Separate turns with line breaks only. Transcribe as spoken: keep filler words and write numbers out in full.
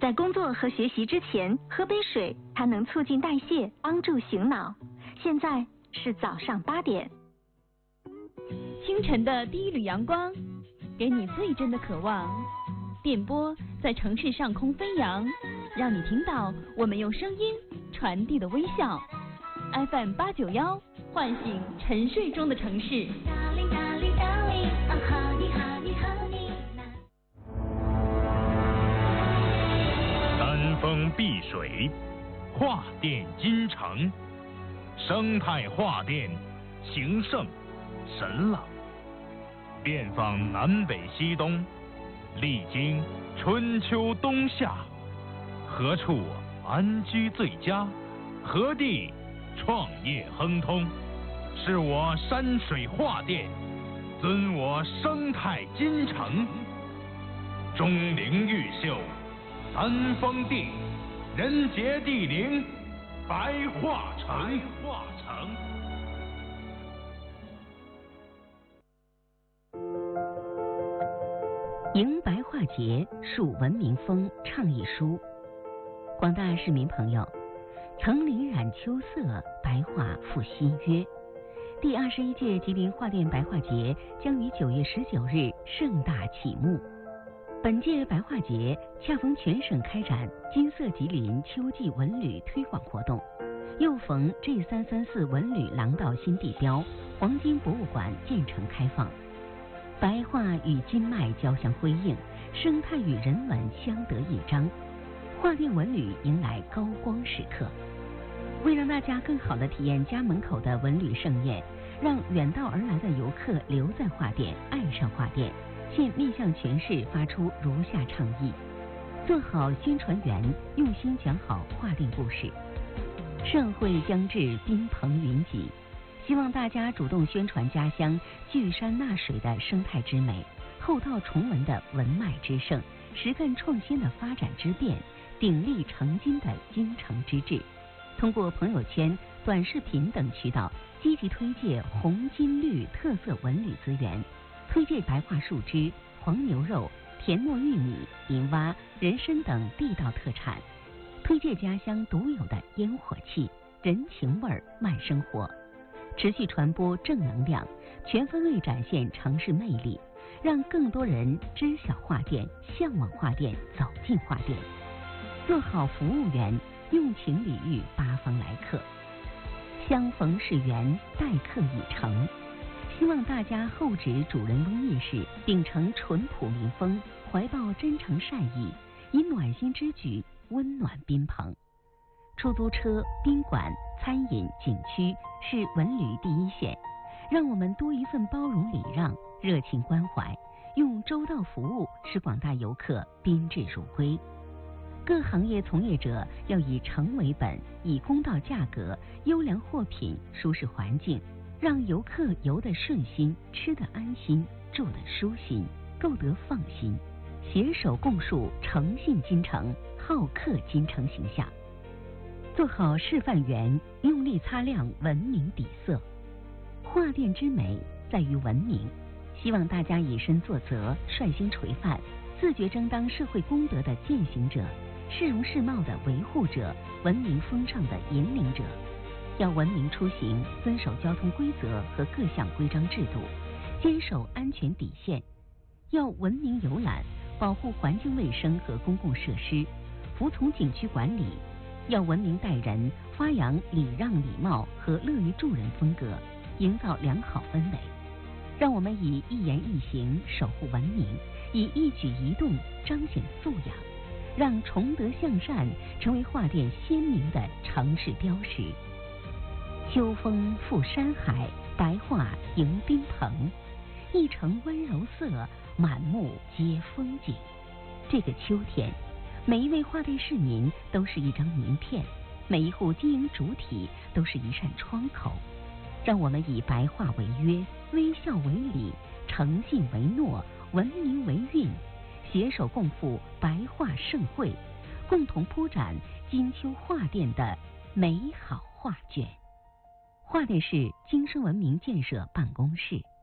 在工作和学习之前喝杯水，它能促进代谢，帮助醒脑。现在是早上八点。
清晨的第一缕阳光，给你最真的渴望。电波在城市上空飞扬，让你听到我们用声音传递的微笑。F M 八九幺，唤醒沉睡中的城市。
山峰碧水，画电金城，生态画电，情圣神朗，遍访南北西东，历经春秋冬夏，何处安居最佳？何地创业亨通？是我山水画电，尊我生态金城。钟灵毓秀，三峰地，人杰地灵，白化城。白化城。
迎白化节，树文明风倡议书。广大市民朋友，层林染秋色，白化复新约。第二十一届吉林画电白化节将于九月十九日盛大启幕。本届白化节恰逢全省开展金色吉林秋季文旅推广活动，又逢 G 三三四文旅廊道新地标黄金博物馆建成开放。白化与金脉交相辉映，生态与人文相得益彰，画电文旅迎来高光时刻。为让大家更好地体验家门口的文旅盛宴，让远道而来的游客留在画电，爱上画电，现面向全市发出如下倡议：做好宣传员，用心讲好画电故事。盛会将至，宾朋云集，希望大家主动宣传家乡聚山纳水的生态之美，厚道崇文的文脉之盛，实干创新的发展之变，鼎力成金的京城之志。通过朋友圈、短视频等渠道，积极推介红金绿特色文旅资源，推介白化树枝、黄牛肉、甜糯玉米、银蛙、人参等地道特产，推介家乡独有的烟火气、人情味儿、慢生活，持续传播正能量，全方位展现城市魅力，让更多人知晓画电，向往画电，走进画电。做好服务员，用情礼遇八方来客，相逢是缘，待客已成。希望大家厚植主人翁意识，秉承淳朴民风，怀抱真诚善意，以暖心之举温暖宾朋。出租车、宾馆、餐饮、景区是文旅第一线，让我们多一份包容礼让、热情关怀，用周到服务使广大游客宾至如归。各行业从业者要以诚为本，以公道价格、优良货品、舒适环境，让游客游得顺心，吃得安心，住得舒心，购得放心，携手共树诚信金城、好客金城形象。做好示范员，用力擦亮文明底色。画电之美在于文明，希望大家以身作则，率先垂范，自觉争当社会公德的践行者，市容市貌的维护者，文明风尚的引领者。要文明出行，遵守交通规则和各项规章制度，坚守安全底线。要文明游览，保护环境卫生和公共设施，服从景区管理。要文明待人，发扬礼让礼貌和乐于助人风格，营造良好氛围。让我们以一言一行守护文明，以一举一动彰显素养，让崇德向善成为画电鲜明的城市标识。秋风赴山海，白化迎宾朋，一城温柔色，满目皆风景。这个秋天，每一位画电市民都是一张名片，每一户经营主体都是一扇窗口。让我们以白话为约，微笑为礼，诚信为诺，文明为运，携手共赴白画盛会，共同铺展金秋画电的美好画卷。画电市京深文明建设办公室。